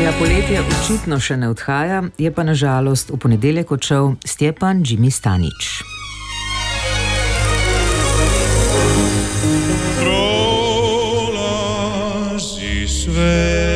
Ja, poletje očitno še ne odhaja, je pa na žalost v ponedeljek odšel Stjepan Jimmy Stanič. Prolazi svet.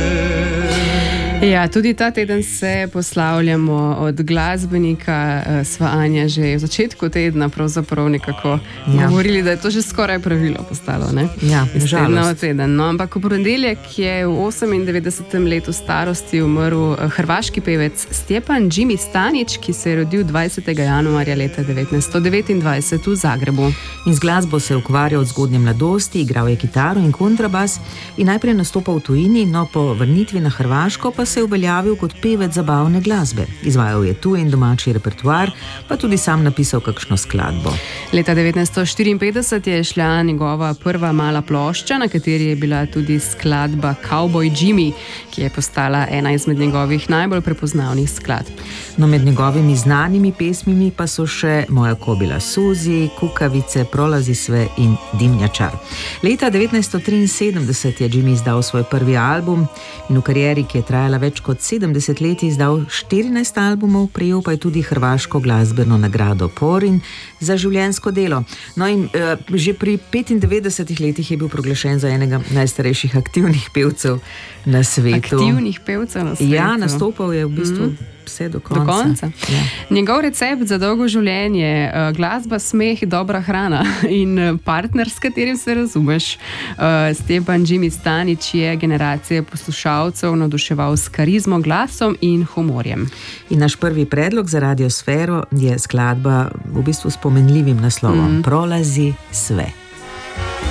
Ja, tudi ta teden se poslavljamo od glasbenika. Sva Anja že v začetku tedna pravzaprav nekako govorili, da je to že skoraj pravilo postalo, ne? Ja, žalost. Teden. No, ampak v ponedeljek je v 98. letu starosti umrl hrvaški pevec Stjepan Jimmy Stanič, ki se je rodil 20. januarja leta 1929 v Zagrebu. In z glasbo se je ukvarjal od zgodnje mladosti, igral je kitaro in kontrabas in najprej nastopal v tujini, no po vrnitvi na Hrvaško pa se je uveljavil kot pevec zabavne glasbe. Izvajal je tuj in domači repertoar, pa tudi sam napisal kakšno skladbo. Leta 1954 je šla njegova prva mala plošča, na kateri je bila tudi skladba Cowboy Jimmy, ki je postala ena izmed njegovih najbolj prepoznavnih skladb. No, med njegovimi znanimi pesmimi pa so še Moja kobila Suzi, Kukavice, Prolazi sve in Dimnjačar. Leta 1973 je Jimmy izdal svoj prvi album in v karieri, ki je trajala več kot 70 let, izdal 14 albumov, prejel pa je tudi hrvaško glasbeno nagrado Porin za življenjsko delo. No in že pri 95 letih je bil proglašen za enega najstarejših aktivnih pevcev na svetu. Aktivnih pevcev na svetu? Ja, nastopal je v bistvu vse do konca. Do konca. Ja. Njegov recept za dolgo življenje, glasba, smeh, dobra hrana in partner, s katerim se razumeš. Stjepan Jimmy Stanič je generacije poslušalcev navduševal s karizmo, glasom in humorjem. In naš prvi predlog za Radiosfero je skladba v bistvu s pomenljivim naslovom Prolazi sve.